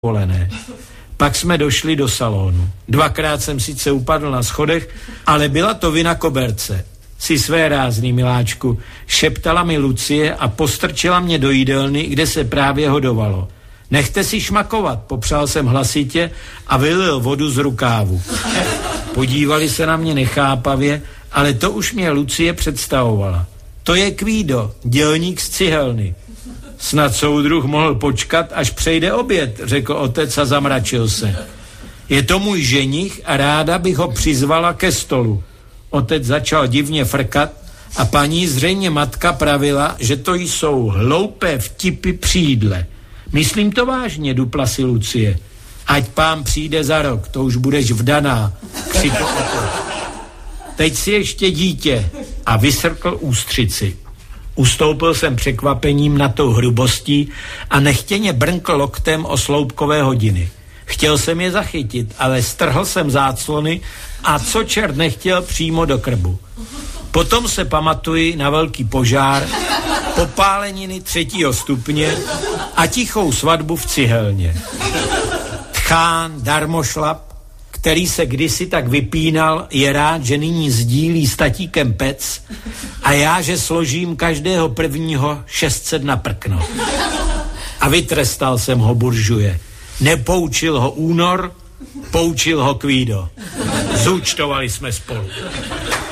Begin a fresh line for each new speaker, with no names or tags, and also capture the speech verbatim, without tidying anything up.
volené. Pak jsme došli do salonu. Dvakrát jsem sice upadl na schodech, ale byla to vina koberce. Si své rázný, miláčku, šeptala mi Lucie a postrčila mě do jídelny, kde se právě hodovalo. Nechte si šmakovat, popřál jsem hlasitě a vylil vodu z rukávu. Podívali se na mě nechápavě, ale to už mě Lucie představovala. To je Kvído, dělník z cihelny. Snad soudruh mohl počkat, až přejde oběd, řekl otec a zamračil se. Je to můj ženich a ráda bych ho přizvala ke stolu. Otec začal divně frkat a paní, zřejmě matka, pravila, že to jsou hloupé vtipy při jídle. Myslím to vážně, dupla si Lucie. Ať pán přijde za rok, to už budeš vdaná, křikl otec. Teď si ještě dítě a vysrkl ústřici. Ustoupil jsem překvapením na tou hrubostí a nechtěně brnkl loktem o sloupkové hodiny. Chtěl jsem je zachytit, ale strhl jsem záclony a co čert nechtěl, přímo do krbu. Potom se pamatuji na velký požár, popáleniny třetího stupně a tichou svatbu v cihelně. Tchán, darmošlap, který se kdysi tak vypínal, je rád, že nyní sdílí s tatíkem pec a já, že složím každého prvního šest set na prkno. A vytrestal jsem ho, buržuje. Nepoučil ho únor, poučil ho Kvído. Zúčtovali jsme spolu.